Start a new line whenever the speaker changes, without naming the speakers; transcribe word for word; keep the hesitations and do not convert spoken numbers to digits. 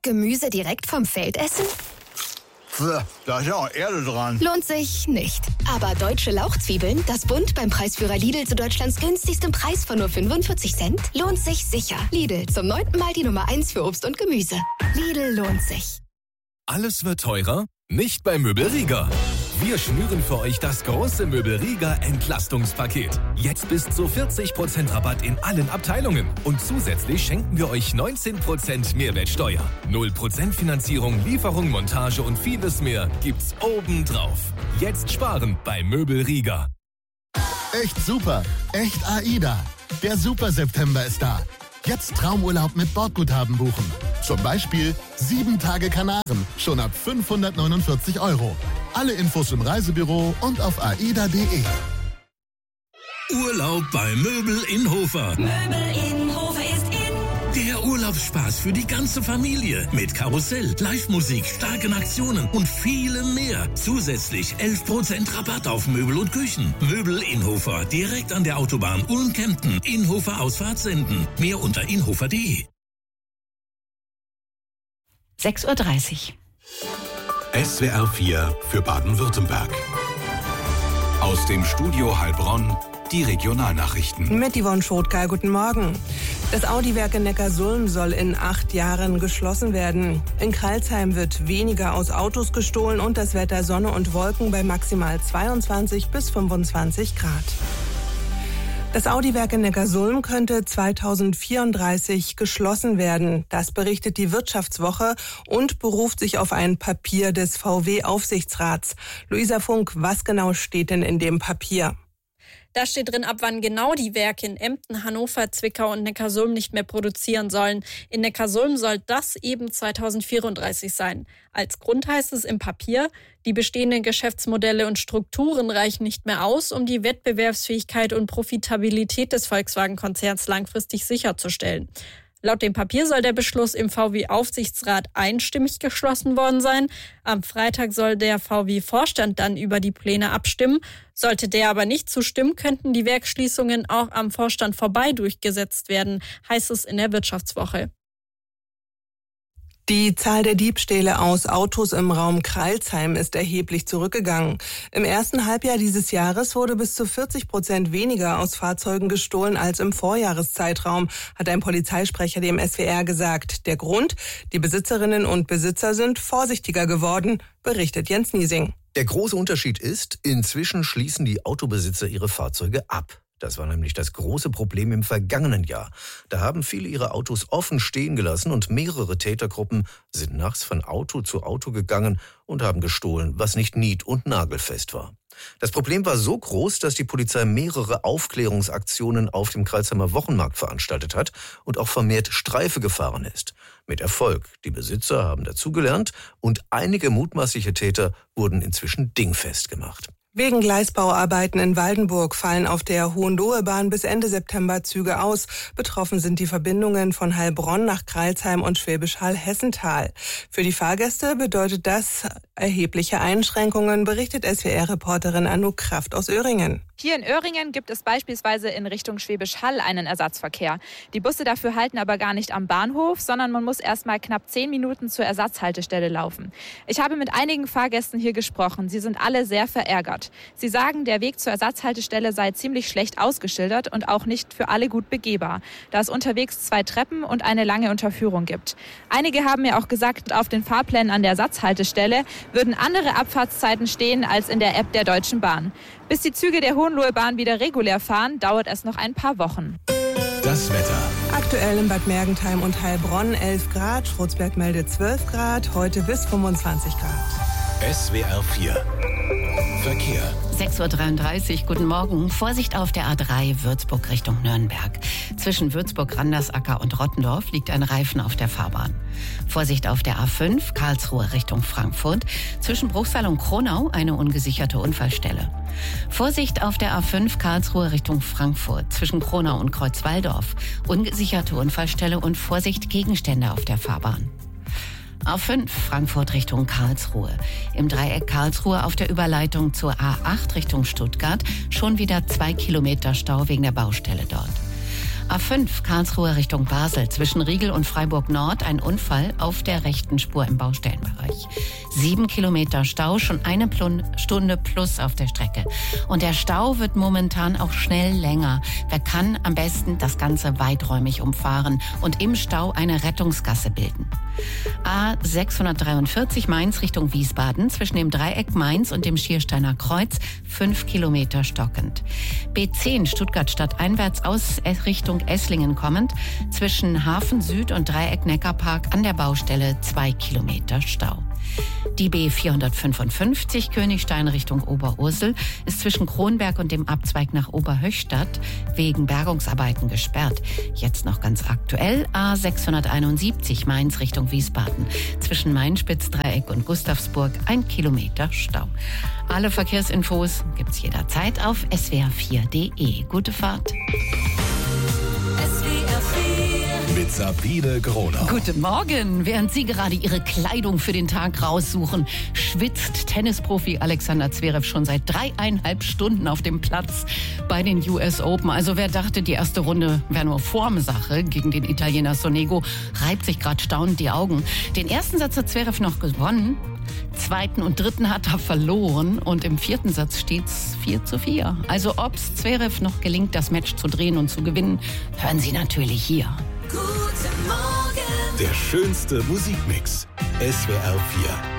Gemüse direkt vom Feld essen?
Pff, da ist ja auch Erde dran.
Lohnt sich nicht. Aber deutsche Lauchzwiebeln, das Bund beim Preisführer Lidl zu Deutschlands günstigstem Preis von nur fünfundvierzig Cent, lohnt sich sicher. Lidl, zum neunten Mal die Nummer eins für Obst und Gemüse. Lidl lohnt sich.
Alles wird teurer? Nicht bei Möbelriga. Wir schnüren für euch das große Möbelriga Entlastungspaket. Jetzt bis zu vierzig Prozent Rabatt in allen Abteilungen. Und zusätzlich schenken wir euch neunzehn Prozent Mehrwertsteuer. null Prozent Finanzierung, Lieferung, Montage und vieles mehr gibt's obendrauf. Jetzt sparen bei Möbelriga.
Echt super, echt AIDA. Der Super-September ist da. Jetzt Traumurlaub mit Bordguthaben buchen. Zum Beispiel sieben Tage Kanaren, schon ab fünfhundertneunundvierzig Euro. Alle Infos im Reisebüro und auf aida punkt de.
Urlaub bei Möbel in Hofer.
Möbel in Hofer ist in.
Der Urlaubsspaß für die ganze Familie. Mit Karussell, Live-Musik, starken Aktionen und vielem mehr. Zusätzlich elf Prozent Rabatt auf Möbel und Küchen. Möbel in Hofer, direkt an der Autobahn Ulm-Kempten. Inhofer Ausfahrt senden. Mehr unter inhofer punkt de.
sechs Uhr dreißig.
S W R vier für Baden-Württemberg. Aus dem Studio Heilbronn die Regionalnachrichten.
Mit Yvonne Schrotka, guten Morgen. Das Audi-Werk in Neckarsulm soll in acht Jahren geschlossen werden. In Crailsheim wird weniger aus Autos gestohlen und das Wetter Sonne und Wolken bei maximal zweiundzwanzig bis fünfundzwanzig Grad. Das Audi-Werk in Neckarsulm könnte zweitausendvierunddreißig geschlossen werden. Das berichtet die Wirtschaftswoche und beruft sich auf ein Papier des V W-Aufsichtsrats. Luisa Funk, was genau steht denn in dem Papier?
Da steht drin, ab wann genau die Werke in Emden, Hannover, Zwickau und Neckarsulm nicht mehr produzieren sollen. In Neckarsulm soll das eben zweitausendvierunddreißig sein. Als Grund heißt es im Papier, die bestehenden Geschäftsmodelle und Strukturen reichen nicht mehr aus, um die Wettbewerbsfähigkeit und Profitabilität des Volkswagen-Konzerns langfristig sicherzustellen. Laut dem Papier soll der Beschluss im V W-Aufsichtsrat einstimmig geschlossen worden sein. Am Freitag soll der V W-Vorstand dann über die Pläne abstimmen. Sollte der aber nicht zustimmen, könnten die Werksschließungen auch am Vorstand vorbei durchgesetzt werden, heißt es in der Wirtschaftswoche.
Die Zahl der Diebstähle aus Autos im Raum Crailsheim ist erheblich zurückgegangen. Im ersten Halbjahr dieses Jahres wurde bis zu vierzig Prozent weniger aus Fahrzeugen gestohlen als im Vorjahreszeitraum, hat ein Polizeisprecher dem S W R gesagt. Der Grund? Die Besitzerinnen und Besitzer sind vorsichtiger geworden, berichtet Jens Niesing.
Der große Unterschied ist, inzwischen schließen die Autobesitzer ihre Fahrzeuge ab. Das war nämlich das große Problem im vergangenen Jahr. Da haben viele ihre Autos offen stehen gelassen und mehrere Tätergruppen sind nachts von Auto zu Auto gegangen und haben gestohlen, was nicht nied- und nagelfest war. Das Problem war so groß, dass die Polizei mehrere Aufklärungsaktionen auf dem Crailsheimer Wochenmarkt veranstaltet hat und auch vermehrt Streife gefahren ist. Mit Erfolg. Die Besitzer haben dazugelernt und einige mutmaßliche Täter wurden inzwischen dingfest gemacht.
Wegen Gleisbauarbeiten in Waldenburg fallen auf der Hohenlohe-Bahn bis Ende September Züge aus. Betroffen sind die Verbindungen von Heilbronn nach Crailsheim und Schwäbisch Hall-Hessenthal. Für die Fahrgäste bedeutet das erhebliche Einschränkungen, berichtet S W R-Reporterin Anouk Kraft aus Öhringen.
Hier in Öhringen gibt es beispielsweise in Richtung Schwäbisch Hall einen Ersatzverkehr. Die Busse dafür halten aber gar nicht am Bahnhof, sondern man muss erst mal knapp zehn Minuten zur Ersatzhaltestelle laufen. Ich habe mit einigen Fahrgästen hier gesprochen. Sie sind alle sehr verärgert. Sie sagen, der Weg zur Ersatzhaltestelle sei ziemlich schlecht ausgeschildert und auch nicht für alle gut begehbar, da es unterwegs zwei Treppen und eine lange Unterführung gibt. Einige haben mir auch gesagt, auf den Fahrplänen an der Ersatzhaltestelle würden andere Abfahrtszeiten stehen als in der App der Deutschen Bahn. Bis die Züge der Hohenlohe-Bahn wieder regulär fahren, dauert es noch ein paar Wochen.
Das Wetter.
Aktuell in Bad Mergentheim und Heilbronn elf Grad, Schrutzberg meldet zwölf Grad, heute bis fünfundzwanzig Grad.
S W R vier. Verkehr.
sechs Uhr dreiunddreißig, guten Morgen. Vorsicht auf der A drei Würzburg Richtung Nürnberg. Zwischen Würzburg-Randersacker und Rottendorf liegt ein Reifen auf der Fahrbahn. Vorsicht auf der A fünf Karlsruhe Richtung Frankfurt. Zwischen Bruchsal und Kronau eine ungesicherte Unfallstelle. Vorsicht auf der A fünf Karlsruhe Richtung Frankfurt. Zwischen Kronau und Kreuzwaldorf ungesicherte Unfallstelle und Vorsicht Gegenstände auf der Fahrbahn. A fünf Frankfurt Richtung Karlsruhe. Im Dreieck Karlsruhe auf der Überleitung zur A acht Richtung Stuttgart schon wieder zwei Kilometer Stau wegen der Baustelle dort. A fünf Karlsruhe Richtung Basel. Zwischen Riegel und Freiburg Nord ein Unfall auf der rechten Spur im Baustellenbereich. Sieben Kilometer Stau, schon eine Stunde plus auf der Strecke. Und der Stau wird momentan auch schnell länger. Wer kann, am besten das Ganze weiträumig umfahren und im Stau eine Rettungsgasse bilden. A sechshundertdreiundvierzig Mainz Richtung Wiesbaden. Zwischen dem Dreieck Mainz und dem Schiersteiner Kreuz fünf Kilometer stockend. B zehn Stuttgart stadteinwärts aus Richtung Esslingen kommend. Zwischen Hafen Süd und Dreieck Neckarpark an der Baustelle zwei Kilometer Stau. Die B vierhundertfünfundfünfzig Königstein Richtung Oberursel ist zwischen Kronberg und dem Abzweig nach Oberhöchstadt wegen Bergungsarbeiten gesperrt. Jetzt noch ganz aktuell A sechshunderteinundsiebzig Mainz Richtung Wiesbaden. Zwischen Mainspitz-Dreieck und Gustavsburg ein Kilometer Stau. Alle Verkehrsinfos gibt's jederzeit auf s w r vier punkt d e. Gute Fahrt.
Mit Sabine Gronau.
Guten Morgen. Während Sie gerade Ihre Kleidung für den Tag raussuchen, schwitzt Tennisprofi Alexander Zverev schon seit dreieinhalb Stunden auf dem Platz bei den U S Open. Also wer dachte, die erste Runde wäre nur Formsache gegen den Italiener Sonego, reibt sich gerade staunend die Augen. Den ersten Satz hat Zverev noch gewonnen. Zweiten und dritten hat er verloren und im vierten Satz steht's vier zu vier. Also ob's Zverev noch gelingt, das Match zu drehen und zu gewinnen, hören Sie natürlich hier.
Guten Morgen.
Der schönste Musikmix. S W R vier.